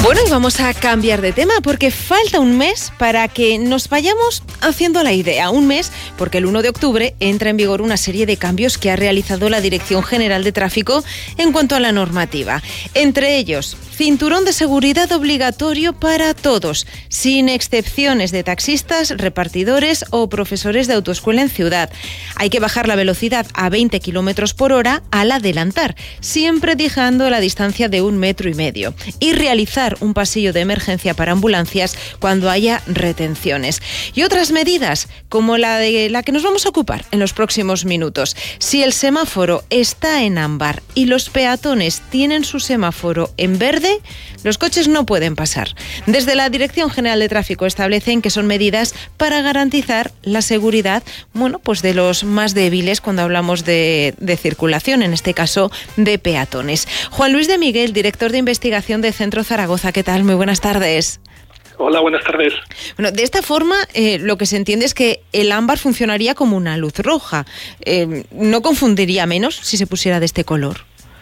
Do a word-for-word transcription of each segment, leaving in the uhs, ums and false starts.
Bueno, y vamos a cambiar de tema porque falta un mes para que nos vayamos haciendo la idea. Un mes porque el uno de octubre entra en vigor una serie de cambios que ha realizado la Dirección General de Tráfico en cuanto a la normativa. Entre ellos, cinturón de seguridad obligatorio para todos, sin excepciones de taxistas, repartidores o profesores de autoescuela en ciudad. Hay que bajar la velocidad a veinte kilómetros por hora al adelantar, siempre dejando la distancia de un metro y medio. Y realizar un pasillo de emergencia para ambulancias cuando haya retenciones. Y otras medidas, como la de la que nos vamos a ocupar en los próximos minutos. Si el semáforo está en ámbar y los peatones tienen su semáforo en verde, los coches no pueden pasar. Desde la Dirección General de Tráfico establecen que son medidas para garantizar la seguridad, bueno, pues de los más débiles cuando hablamos de, de circulación, en este caso de peatones. Juan Luis de Miguel, director de investigación de Centro Zaragoza. ¿Qué tal? Muy buenas tardes. Hola, buenas tardes. Bueno, de esta forma, eh, lo que se entiende es que el ámbar funcionaría como una luz roja. Eh, ¿No confundiría menos si se pusiera de este color?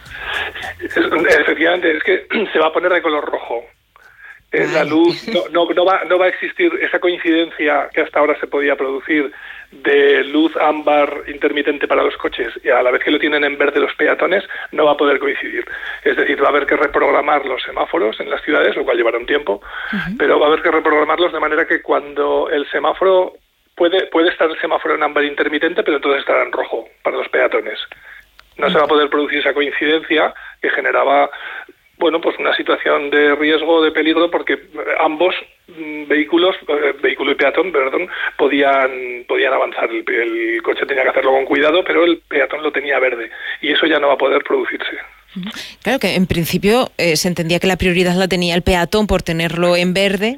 Efectivamente, es que se va a poner de color rojo. Eh, la luz, no, no, no, va, no va a existir esa coincidencia que hasta ahora se podía producir de luz ámbar intermitente para los coches y a la vez que lo tienen en verde los peatones, no va a poder coincidir. Es decir, va a haber que reprogramar los semáforos en las ciudades, lo cual llevará un tiempo, uh-huh. pero va a haber que reprogramarlos de manera que cuando el semáforo, puede, puede estar el semáforo en ámbar intermitente, pero entonces estará en rojo para los peatones. No uh-huh. se va a poder producir esa coincidencia que generaba, bueno, pues una situación de riesgo, de peligro, porque ambos vehículos, eh, vehículo y peatón, perdón, podían podían avanzar. El, el coche tenía que hacerlo con cuidado, pero el peatón lo tenía verde, y eso ya no va a poder producirse. Claro que en principio eh, se entendía que la prioridad la tenía el peatón por tenerlo en verde,